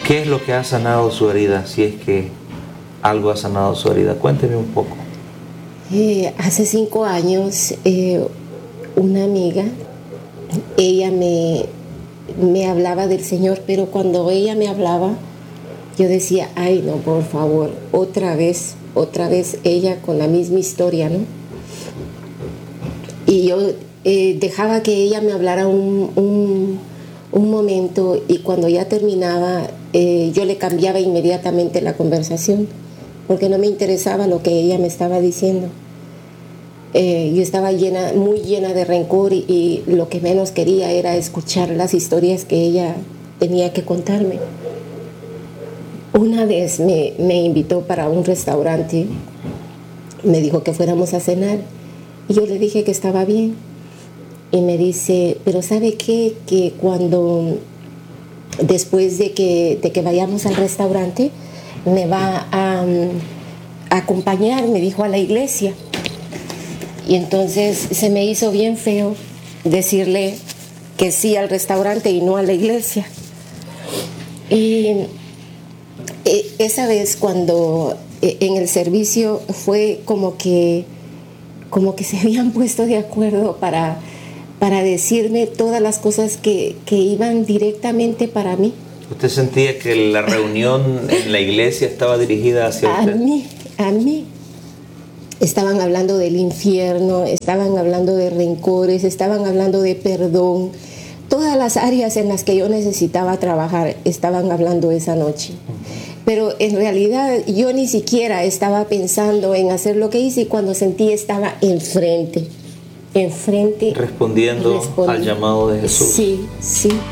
¿Qué es lo que ha sanado su herida? Si es que algo ha sanado su herida. Cuénteme un poco. Hace 5 años, una amiga, ella me hablaba del Señor, pero cuando ella me hablaba, yo decía, ay no, por favor, otra vez ella con la misma historia, ¿no? Y yo dejaba que ella me hablara un momento, y cuando ya terminaba, yo le cambiaba inmediatamente la conversación, porque no me interesaba lo que ella me estaba diciendo. Yo estaba muy llena de rencor, y lo que menos quería era escuchar las historias que ella tenía que contarme. Una vez me invitó para un restaurante, me dijo que fuéramos a cenar, y yo le dije que estaba bien. Y me dice, pero ¿sabe qué? Que después de que vayamos al restaurante, me va a acompañar, me dijo, a la iglesia. Y entonces se me hizo bien feo decirle que sí al restaurante y no a la iglesia. Y esa vez, cuando en el servicio, fue como que se habían puesto de acuerdo para decirme todas las cosas que iban directamente para mí. ¿Usted sentía que la reunión en la iglesia estaba dirigida hacia usted? A mí. Estaban hablando del infierno, estaban hablando de rencores, estaban hablando de perdón. Todas las áreas en las que yo necesitaba trabajar estaban hablando esa noche. Pero en realidad yo ni siquiera estaba pensando en hacer lo que hice, y cuando sentí, estaba enfrente. Respondiendo al llamado de Jesús. Sí.